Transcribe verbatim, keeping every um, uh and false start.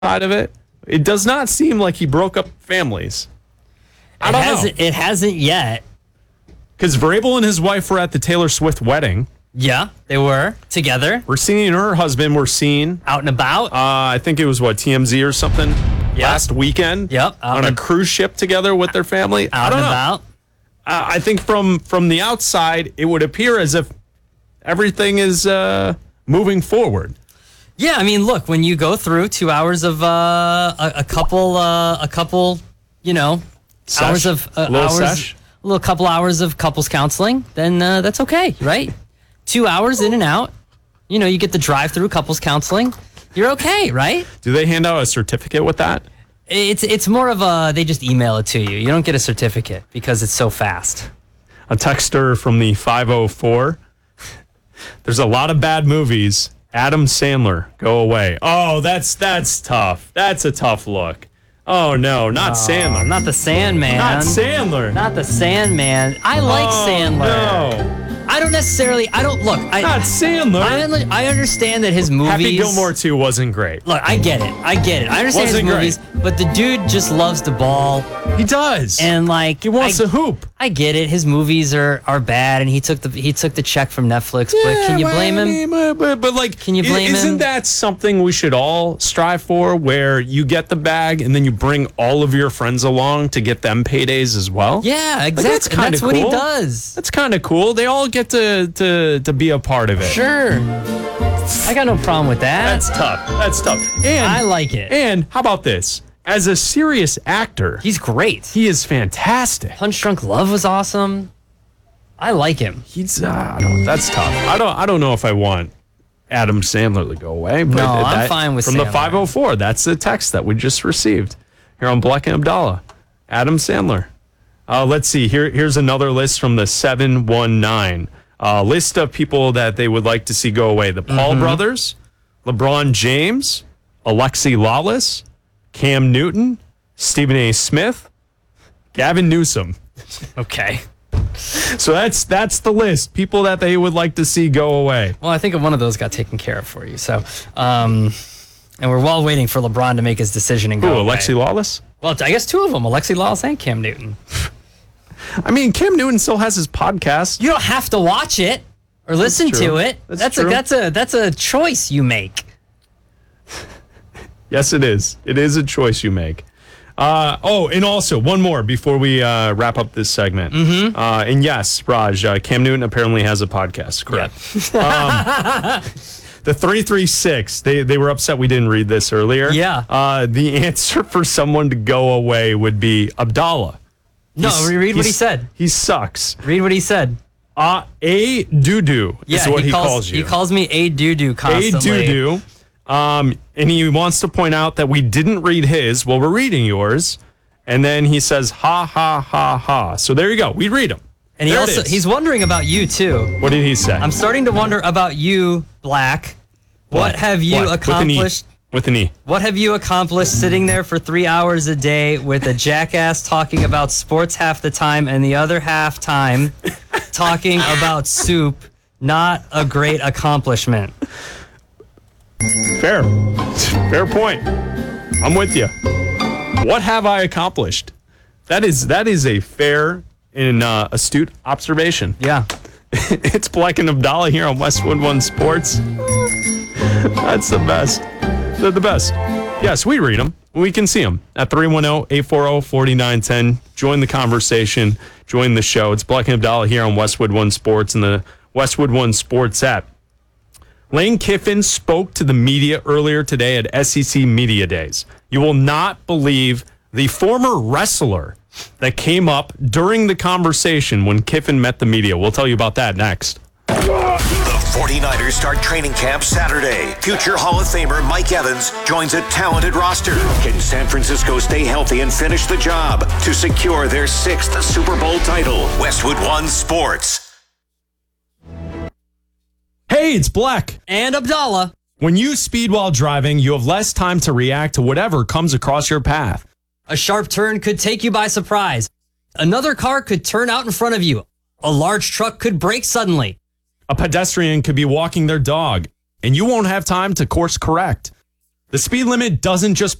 side of it, it does not seem like he broke up families. I it don't hasn't, know. It hasn't yet. Because Vrabel and his wife were at the Taylor Swift wedding. Yeah, they were together. We're seeing her husband. We're seeing out and about. Uh, I think it was what T M Z or something yep. last weekend. Yep, on a cruise ship together with their family. Out I don't and know. about. Uh, I think from from the outside, it would appear as if everything is uh, moving forward. Yeah, I mean, look, when you go through two hours of uh, a, a couple, uh, a couple, you know, Sesh. hours of uh, little hours, sesh. a little couple hours of couples counseling, then uh, that's okay, right? Two hours in and out. You know, you get the drive-through couples counseling. You're okay, right? Do they hand out a certificate with that? It's it's more of a they just email it to you. You don't get a certificate because it's so fast. A texter from the five oh four. There's a lot of bad movies. Adam Sandler, go away. Oh, that's that's tough. That's a tough look. Oh no, not oh, Sandler. Not the Sandman. Not Sandler. Not the Sandman. I like oh, Sandler. No. I don't necessarily. I don't look. I, Not Sandler. I, I understand that his movies. Happy Gilmore two wasn't great. Look, I get it. I get it. I understand wasn't his movies, great. but the dude just loves the ball. He does. And like he wants I, to hoop. I get it. His movies are, are bad, and he took the he took the check from Netflix. Yeah, but can you but, blame him? I mean, but, but, but like, can you blame isn't him? that something we should all strive for? Where you get the bag and then you bring all of your friends along to get them paydays as well. Yeah, exactly. Like, that's kind of cool. That's what he does. That's kind of cool. They all get to to to be a part of it. Sure. I got no problem with that. That's tough. That's tough. And I like it. And how about this? As a serious actor, he's great. He is fantastic. Punch Drunk Love was awesome. I like him. He's. Uh, I don't. That's tough. I don't. I don't know if I want Adam Sandler to go away. But no, that, I'm fine with from Sandler. the five oh four. That's the text that we just received here on Black and Abdallah. Adam Sandler. Uh, let's see. Here, here's another list from the seven one nine. Uh, list of people that they would like to see go away. The Paul Mm-hmm. brothers, LeBron James, Alexi Lawless, Cam Newton, Stephen A. Smith, Gavin Newsom. Okay. So that's that's the list. People that they would like to see go away. Well, I think one of those got taken care of for you. So, um, and we're all waiting for LeBron to make his decision and go Who, away. Alexi Lawless? Well, I guess two of them, Alexi Lawless and Cam Newton. I mean, Cam Newton still has his podcast. You don't have to watch it or listen That's to true. it. That's That's true. a that's a that's a choice you make. Yes, it is. It is a choice you make. Uh, oh, and also one more before we uh, wrap up this segment. Mm-hmm. Uh, and yes, Raj, uh, Cam Newton apparently has a podcast. Correct. Yeah. um, the three three six, they, they were upset we didn't read this earlier. Yeah. Uh, the answer for someone to go away would be Abdallah. No, He's- read what he he's- said. He sucks. Read what he said. Uh, a doo-doo Yeah, is what he, calls, you. He calls me a doo-doo A constantly. doo-doo. Um, and he wants to point out that we didn't read his. Well, we're reading yours. And then he says, ha, ha, ha, ha. So there you go. We read them. And he There it also is. he's wondering about you too. What did he say? I'm starting to wonder about you, Black. What, have you What? accomplished? With an E. With an E. What have you accomplished sitting there for three hours a day with a jackass talking about sports half the time and the other half time talking about soup? Not a great accomplishment. Fair. Fair point. I'm with you. What have I accomplished? That is that is a fair and uh, astute observation. Yeah. It's Black and Abdallah here on Westwood One Sports. That's the best. They're the best. Yes, we read them. We can see them at three one zero, eight four zero, four nine one zero. Join the conversation. Join the show. It's Black and Abdallah here on Westwood One Sports and the Westwood One Sports app. Lane Kiffin spoke to the media earlier today at S E C Media Days. You will not believe the former wrestler that came up during the conversation when Kiffin met the media. We'll tell you about that next. The forty-niners start training camp Saturday. Future Hall of Famer Mike Evans joins a talented roster. Can San Francisco stay healthy and finish the job to secure their sixth Super Bowl title? Westwood One Sports. Hey, it's Black. And Abdallah. When you speed while driving, you have less time to react to whatever comes across your path. A sharp turn could take you by surprise. Another car could turn out in front of you. A large truck could brake suddenly. A pedestrian could be walking their dog, and you won't have time to course correct. The speed limit doesn't just